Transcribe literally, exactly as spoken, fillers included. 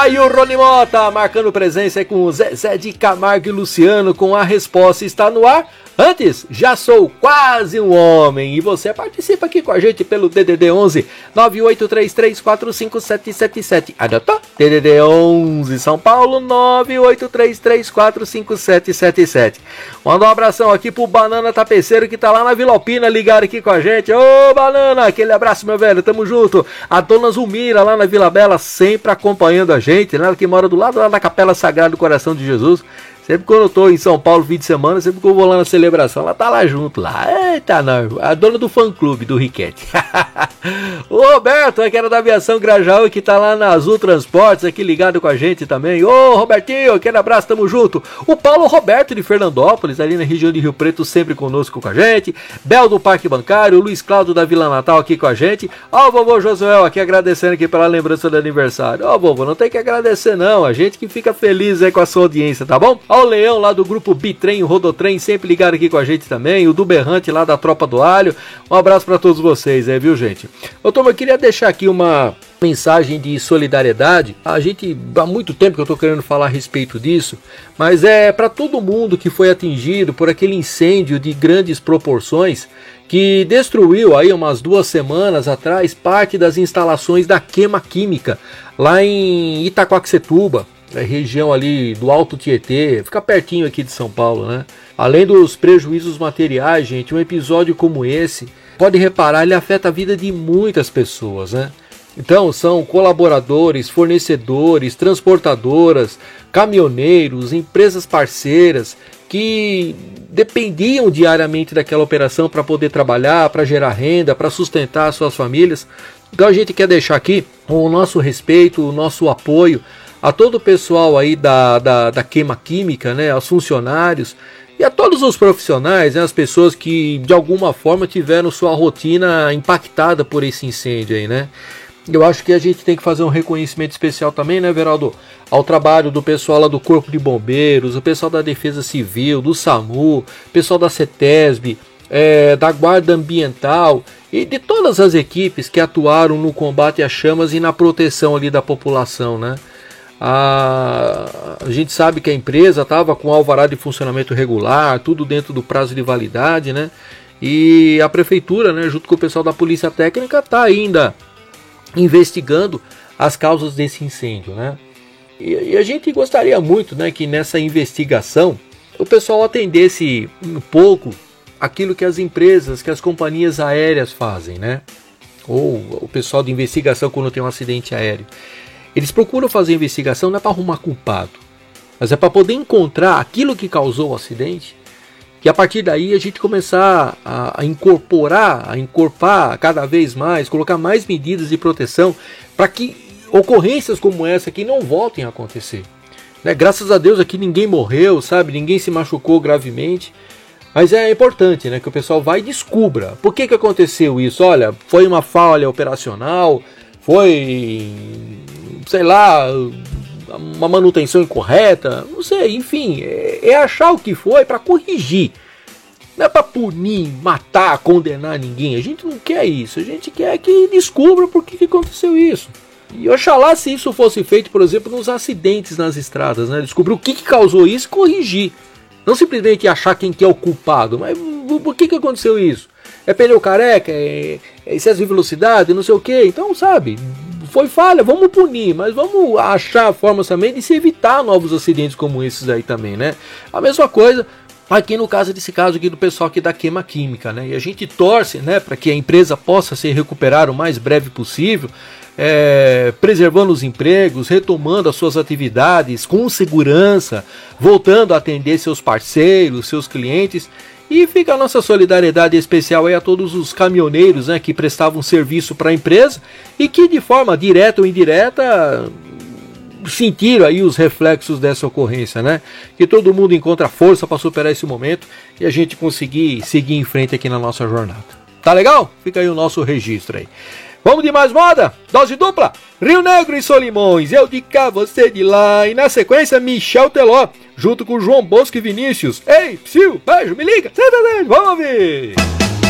Tá aí o Rony Mota marcando presença aí com o Zezé de Camargo e Luciano com A Resposta Está no Ar. Antes, Já Sou Quase um Homem. E você participa aqui com a gente pelo D D D onze nove oito três três quatro cinco sete sete sete. Anotou? D D D onze São Paulo nove oito três três quatro cinco sete sete sete. Manda um abração aqui pro Banana Tapeceiro que tá lá na Vila Alpina ligado aqui com a gente. Ô Banana, aquele abraço meu velho, tamo junto. A dona Zulmira lá na Vila Bela sempre acompanhando a gente, né? Ela que mora do lado lá da Capela Sagrada do Coração de Jesus. Sempre quando eu tô em São Paulo, fim de semana, sempre que eu vou lá na celebração, ela tá lá junto, lá. Eita, não, a dona do fã-clube do Riquete. O Roberto, que era da Aviação Grajaú, que tá lá na Azul Transportes, aqui ligado com a gente também. Ô, Robertinho, aquele abraço, tamo junto. O Paulo Roberto de Fernandópolis, ali na região de Rio Preto, sempre conosco com a gente. Bel do Parque Bancário, o Luiz Cláudio da Vila Natal aqui com a gente. Ó, o vovô Josuel aqui agradecendo aqui pela lembrança do aniversário. Ó, vovô, não tem que agradecer não, a gente que fica feliz aí com a sua audiência, tá bom? Ó, o Leão lá do grupo Bitrem, o Rodotrem, sempre ligado aqui com a gente também. O do Berrante lá da Tropa do Alho. Um abraço pra todos vocês aí, viu, gente? Ô, Tom, eu queria deixar aqui uma mensagem de solidariedade. A gente, há muito tempo que eu tô querendo falar a respeito disso, mas é para todo mundo que foi atingido por aquele incêndio de grandes proporções que destruiu aí umas duas semanas atrás parte das instalações da Queima Química lá em Itaquaquecetuba, na região ali do Alto Tietê, fica pertinho aqui de São Paulo, né? Além dos prejuízos materiais, gente, um episódio como esse, pode reparar, ele afeta a vida de muitas pessoas, né? Então, são colaboradores, fornecedores, transportadoras, caminhoneiros, empresas parceiras que dependiam diariamente daquela operação para poder trabalhar, para gerar renda, para sustentar suas famílias. Então a gente quer deixar aqui o nosso respeito, o nosso apoio a todo o pessoal aí da, da, da Queima Química, né, aos funcionários e a todos os profissionais, né, as pessoas que de alguma forma tiveram sua rotina impactada por esse incêndio aí, né. Eu acho que a gente tem que fazer um reconhecimento especial também, né, Veraldo, ao trabalho do pessoal lá do Corpo de Bombeiros, o pessoal da Defesa Civil, do SAMU, pessoal da CETESB, é, da Guarda Ambiental e de todas as equipes que atuaram no combate às chamas e na proteção ali da população, né. A, a gente sabe que a empresa estava com alvará de funcionamento regular, tudo dentro do prazo de validade, né? E a prefeitura, né, junto com o pessoal da Polícia Técnica, está ainda investigando as causas desse incêndio, né? E, e a gente gostaria muito, né, que nessa investigação o pessoal atendesse um pouco aquilo que as empresas, que as companhias aéreas fazem, né? Ou o pessoal de investigação quando tem um acidente aéreo. Eles procuram fazer investigação não é para arrumar culpado, mas é para poder encontrar aquilo que causou o acidente, que a partir daí a gente começar a, a incorporar, a encorpar cada vez mais, colocar mais medidas de proteção para que ocorrências como essa aqui não voltem a acontecer. Né? Graças a Deus aqui ninguém morreu, sabe? Ninguém se machucou gravemente, mas é importante, né, que o pessoal vá e descubra por que, que aconteceu isso. Olha, foi uma falha operacional, foi, sei lá, uma manutenção incorreta, não sei, enfim, é, é achar o que foi para corrigir. Não é para punir, matar, condenar ninguém. A gente não quer isso, a gente quer que descubra por que, que aconteceu isso. E oxalá se isso fosse feito, por exemplo, nos acidentes nas estradas, né? Descobrir o que, que causou isso e corrigir. Não simplesmente achar quem que é o culpado, mas por que, que aconteceu isso? É pneu careca, é, é excesso de velocidade, não sei o que. Então, sabe, foi falha, vamos punir, mas vamos achar formas também de se evitar novos acidentes como esses aí também, né? A mesma coisa aqui no caso desse caso aqui do pessoal aqui da Queima Química, né? E a gente torce, né, para que a empresa possa se recuperar o mais breve possível, é, preservando os empregos, retomando as suas atividades com segurança, voltando a atender seus parceiros, seus clientes. E fica a nossa solidariedade especial aí a todos os caminhoneiros, né, que prestavam serviço para a empresa e que de forma direta ou indireta sentiram aí os reflexos dessa ocorrência, né? Que todo mundo encontra força para superar esse momento e a gente conseguir seguir em frente aqui na nossa jornada. Tá legal? Fica aí o nosso registro aí. Vamos de mais moda? Dose dupla? Rio Negro e Solimões, eu de cá, você de lá. E na sequência, Michel Teló, junto com João Bosco e Vinícius. Ei, psiu, beijo, me liga, senta dentro, vamos ouvir.